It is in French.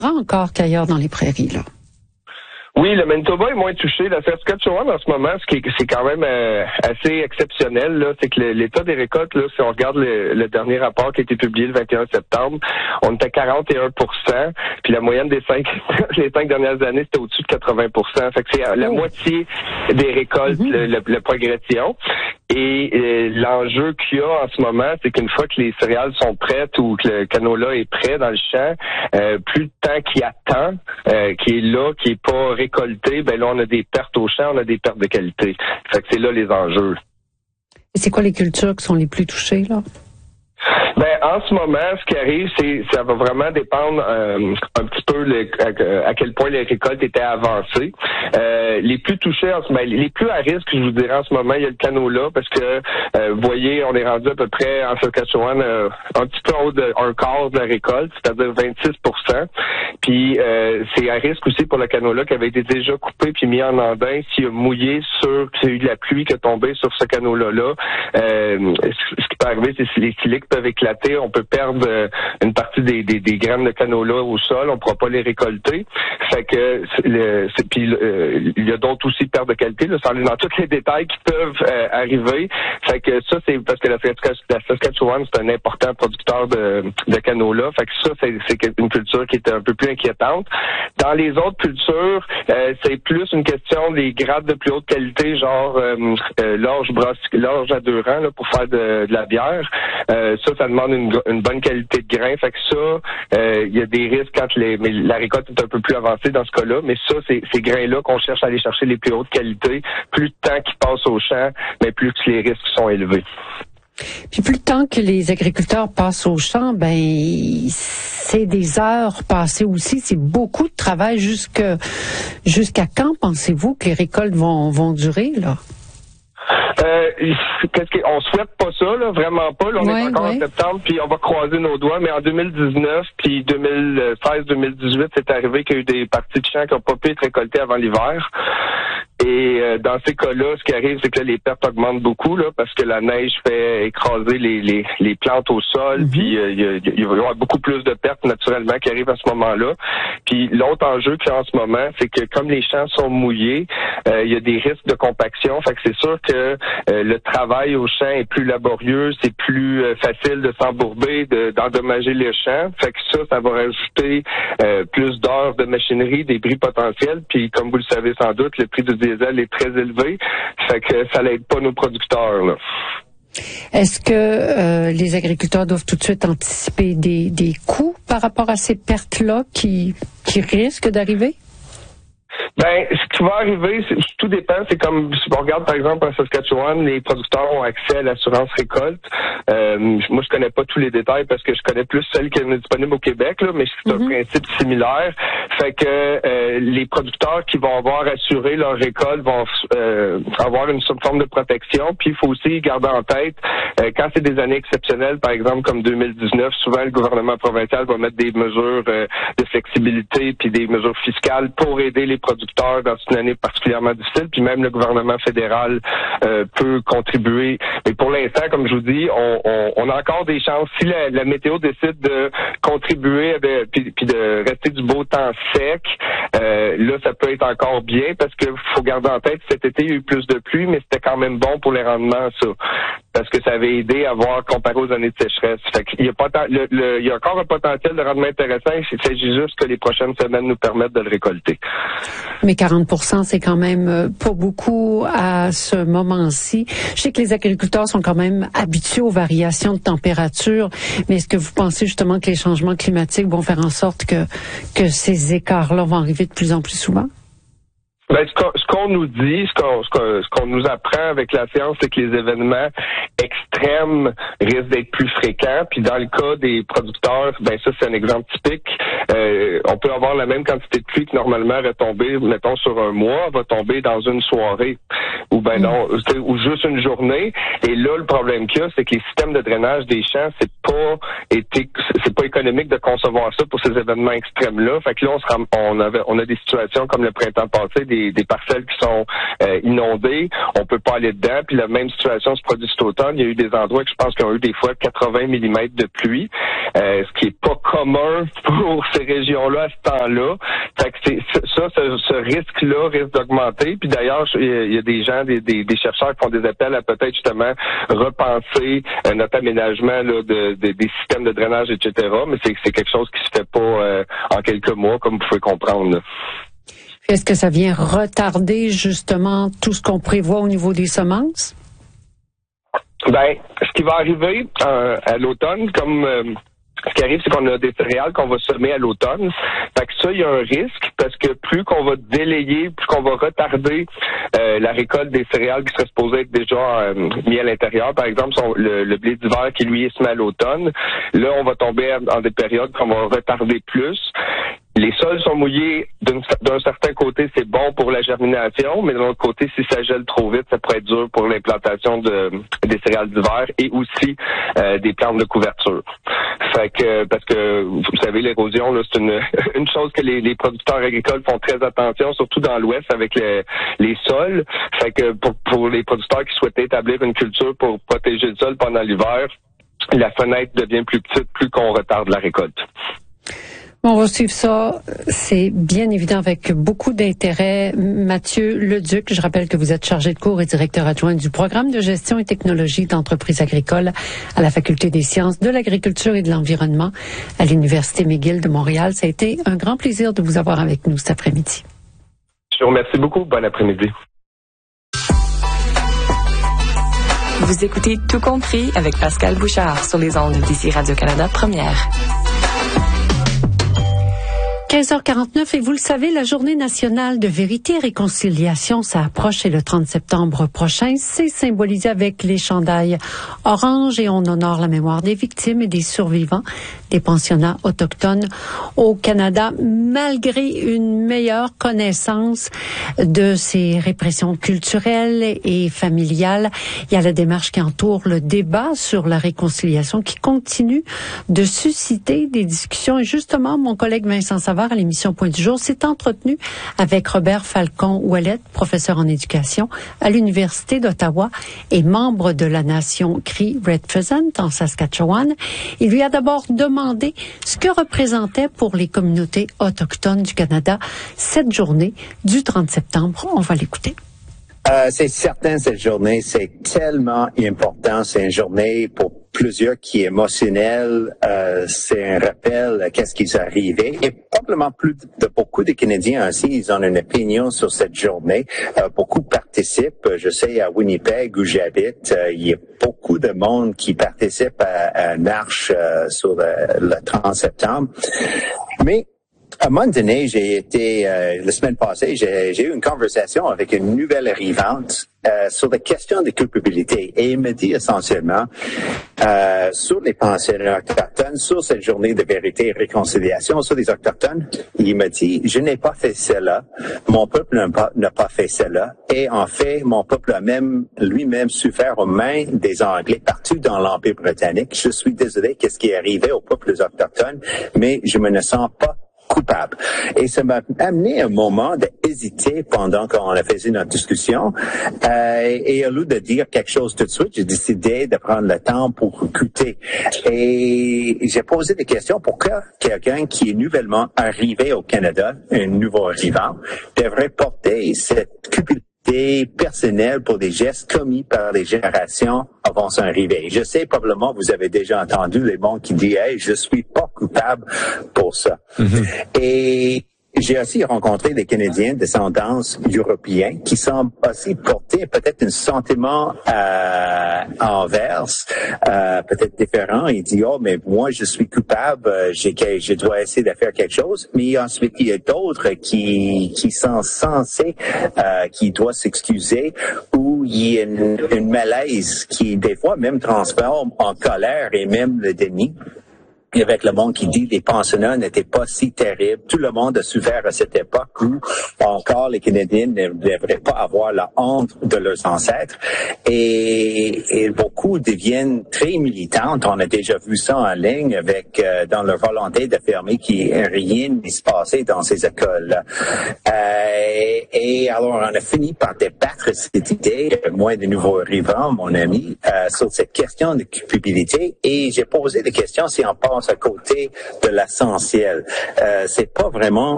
encore qu'ailleurs dans les prairies, là. Oui, le Manitoba est moins touché. La Saskatchewan, en ce moment, c'est quand même assez exceptionnel, là, c'est que l'état des récoltes, là, si on regarde le dernier rapport qui a été publié le 21 septembre, on était à 41%, puis la moyenne des les 5 dernières années, c'était au-dessus de 80%. Fait que c'est la moitié des récoltes, la progression. Et l'enjeu qu'il y a en ce moment, c'est qu'une fois que les céréales sont prêtes ou que le canola est prêt dans le champ, plus de temps qu'il attend, qui est là, qui est pas récolté, ben là on a des pertes au champ, on a des pertes de qualité. Fait que c'est là les enjeux. Et c'est quoi les cultures qui sont les plus touchées, là? Ben, en ce moment, ce qui arrive, ça va vraiment dépendre un petit peu à quel point les récoltes étaient avancées. Les plus touchés en ce moment, les plus à risque, je vous dirais en ce moment, il y a le canola parce que vous voyez, on est rendu à peu près en Saskatchewan un petit peu en haut d'un quart de la récolte, c'est-à-dire 26%. Puis c'est à risque aussi pour le canola qui avait été déjà coupé puis mis en andin s'il a mouillé sur s'il y a eu de la pluie qui a tombé sur ce canola-là. Ce qui peut arriver, c'est si les siliques peuvent éclater, on peut perdre une partie des graines de canola au sol, on ne pourra pas les récolter. Fait que il y a d'autres aussi pertes de qualité, là, sans aller dans tous les détails qui peuvent arriver. Fait que ça, c'est parce que la Saskatchewan, c'est un important producteur de canola. Fait que ça, c'est une culture qui est un peu plus inquiétante. Dans les autres cultures, c'est plus une question des grades de plus haute qualité, genre l'orge à 2 rangs là, pour faire de la bière. Ça demande une bonne qualité de grain. Fait que ça, il y a des risques quand la récolte est un peu plus avancée dans ce cas-là. Mais ça, ces grains-là qu'on cherche à aller chercher les plus hautes qualités, plus de temps qui passe au champ, mais plus que les risques sont élevés. Puis plus de temps que les agriculteurs passent au champ, ben c'est des heures passées aussi. C'est beaucoup de travail. Jusqu'à quand pensez-vous que les récoltes vont durer, là? On souhaite pas ça, là, vraiment pas. Là, on est encore en septembre, puis on va croiser nos doigts. Mais en 2019, puis 2016-2018, c'est arrivé qu'il y a eu des parties de champs qui n'ont pas pu être récoltées avant l'hiver. Et dans ces cas-là, ce qui arrive, c'est que là, les pertes augmentent beaucoup, là, parce que la neige fait écraser les plantes au sol, puis il y aura beaucoup plus de pertes naturellement qui arrivent à ce moment-là. Puis l'autre enjeu qu'il y a en ce moment, c'est que comme les champs sont mouillés, il y a des risques de compaction. Fait que c'est sûr que le travail au champ est plus laborieux, c'est plus facile de s'embourber, d'endommager les champs. Fait que ça va rajouter plus d'heures de machinerie, des prix potentiels. Puis comme vous le savez sans doute, le prix du diesel est très élevé. Fait que ça n'aide pas nos producteurs, là. Est-ce que les agriculteurs doivent tout de suite anticiper des coûts par rapport à ces pertes-là qui risquent d'arriver? Ben, ce qui va arriver, tout dépend. C'est comme si on regarde par exemple en Saskatchewan, les producteurs ont accès à l'assurance récolte. Moi, je connais pas tous les détails parce que je connais plus celle qui est disponible au Québec, là, mais c'est un principe similaire. Fait que les producteurs qui vont avoir assuré leur récolte vont avoir une forme de protection. Puis il faut aussi garder en tête quand c'est des années exceptionnelles, par exemple comme 2019, souvent le gouvernement provincial va mettre des mesures de flexibilité puis des mesures fiscales pour aider les producteurs dans une année particulièrement difficile, puis même le gouvernement fédéral peut contribuer. Mais pour l'instant, comme je vous dis, on a encore des chances. Si la météo décide de contribuer puis de rester du beau temps sec, là, ça peut être encore bien parce que faut garder en tête cet été, il y a eu plus de pluie, mais c'était quand même bon pour les rendements, ça. Parce que ça avait aidé à voir comparé aux années de sécheresse. Fait qu'il y a il y a encore un potentiel de rendement intéressant. Il s'agit juste que les prochaines semaines nous permettent de le récolter. Mais 40%, c'est quand même pas beaucoup à ce moment-ci. Je sais que les agriculteurs sont quand même habitués aux variations de température, mais est-ce que vous pensez justement que les changements climatiques vont faire en sorte que ces écarts-là vont arriver de plus en plus souvent? Ben, ce qu'on nous dit, ce qu'on nous apprend avec la science, c'est que les événements extrêmes risquent d'être plus fréquents. Puis dans le cas des producteurs, ben ça c'est un exemple typique. On peut avoir la même quantité de pluie que normalement aurait tombé, mettons sur un mois, va tomber dans une soirée ou non, ou juste une journée. Et là, le problème qu'il y a, c'est que les systèmes de drainage des champs, c'est pas économique de concevoir ça pour ces événements extrêmes-là. Fait que là, on a des situations comme le printemps passé, des parcelles récoltes qui sont inondées. On peut pas aller dedans. Puis la même situation se produit cet automne. Il y a eu des endroits que je pense qui ont eu des fois 80 mm de pluie, ce qui est pas commun pour ces régions-là à ce temps-là. Fait que ce risque-là risque d'augmenter. Puis d'ailleurs, il y a des gens, des chercheurs qui font des appels à peut-être justement repenser notre aménagement là, des systèmes de drainage, etc. Mais c'est quelque chose qui se fait pas en quelques mois, comme vous pouvez comprendre. Là. Est-ce que ça vient retarder justement tout ce qu'on prévoit au niveau des semences? Ben, ce qui va arriver à l'automne, comme ce qui arrive, c'est qu'on a des céréales qu'on va semer à l'automne. Fait que ça, il y a un risque parce que plus qu'on va délayer, plus qu'on va retarder la récolte des céréales qui seraient supposées être déjà mis à l'intérieur. Par exemple, le blé d'hiver qui, lui, est semé à l'automne. Là, on va tomber dans des périodes qu'on va retarder plus. Les sols sont mouillés d'un certain côté, c'est bon pour la germination, mais de l'autre côté, si ça gèle trop vite, ça pourrait être dur pour l'implantation des céréales d'hiver et aussi des plantes de couverture. Fait que parce que vous savez, l'érosion, là, c'est une chose que les producteurs agricoles font très attention, surtout dans l'Ouest avec les sols. Fait que pour les producteurs qui souhaitaient établir une culture pour protéger le sol pendant l'hiver, la fenêtre devient plus petite plus qu'on retarde la récolte. On va suivre ça, c'est bien évident avec beaucoup d'intérêt. Mathieu Leduc, je rappelle que vous êtes chargé de cours et directeur adjoint du programme de gestion et technologie d'entreprises agricoles à la Faculté des sciences de l'agriculture et de l'environnement à l'Université McGill de Montréal. Ça a été un grand plaisir de vous avoir avec nous cet après-midi. Je vous remercie beaucoup. Bon après-midi. Vous écoutez Tout compris avec Pascal Bouchard sur les ondes d'ici Radio-Canada Première. 15h49 et vous le savez, la Journée nationale de vérité et réconciliation, ça approche et le 30 septembre prochain. C'est symbolisé avec les chandails orange et on honore la mémoire des victimes et des survivants des pensionnats autochtones au Canada, malgré une meilleure connaissance de ces répressions culturelles et familiales. Il y a la démarche qui entoure le débat sur la réconciliation qui continue de susciter des discussions. Et justement, mon collègue Vincent Savard à l'émission Point du jour s'est entretenu avec Robert Falcon-Ouellette, professeur en éducation à l'Université d'Ottawa et membre de la nation Cree Red Pheasant en Saskatchewan. Il lui a d'abord demandé ce que représentait pour les communautés autochtones du Canada cette journée du 30 septembre. On va l'écouter. C'est certain, cette journée, c'est tellement important. C'est une journée pour plusieurs qui est émotionnelle. C'est un rappel à qu'est-ce qui est arrivé. Et probablement plus de beaucoup de Canadiens aussi, ils ont une opinion sur cette journée. Beaucoup participent. Je sais, à Winnipeg, où j'habite, il y a beaucoup de monde qui participe à une marche sur le 30 septembre. Mais à un moment donné, j'ai été, la semaine passée, j'ai eu une conversation avec une nouvelle arrivante sur la question de culpabilité. Et il me dit essentiellement, sur les pensionnats autochtones, sur cette journée de vérité et réconciliation, sur les autochtones, il me dit, je n'ai pas fait cela, mon peuple n'a pas fait cela, et en fait, mon peuple a même lui-même souffert aux mains des Anglais partout dans l'Empire britannique. Je suis désolé qu'est-ce qui est arrivé aux peuples autochtones, mais je me ne sens pas coupable. Et ça m'a amené un moment d'hésiter pendant qu'on a fait notre discussion. Et au lieu de dire quelque chose tout de suite, j'ai décidé de prendre le temps pour écouter. Et j'ai posé des questions. Pourquoi quelqu'un qui est nouvellement arrivé au Canada, un nouveau arrivant, devrait porter cette culpabilité personnelle pour des gestes commis par les générations avant son arrivée. Je sais, probablement, vous avez déjà entendu les mots qui disent « Hey, je suis pas coupable pour ça. Et j'ai aussi rencontré des Canadiens de descendance européenne qui semblent aussi porter peut-être un sentiment envers, peut-être différent. Ils disent, oh, mais moi, je suis coupable, je dois essayer de faire quelque chose. Mais ensuite, il y a d'autres qui sont censés, qui doivent s'excuser, ou il y a une malaise qui, des fois, même transforme en colère et même le déni. avec le monde qui dit les pensionnats n'étaient pas si terribles. Tout le monde a souffert à cette époque où encore les Canadiens ne devraient pas avoir la honte de leurs ancêtres. Et beaucoup deviennent très militantes. On a déjà vu ça en ligne avec dans leur volonté d'affirmer qu'il rien ne se passait dans ces écoles. Et alors on a fini par débattre cette idée, moi de nouveau arrivant, mon ami, sur cette question de culpabilité. Et j'ai posé des questions si on passe à côté de l'essentiel. C'est pas vraiment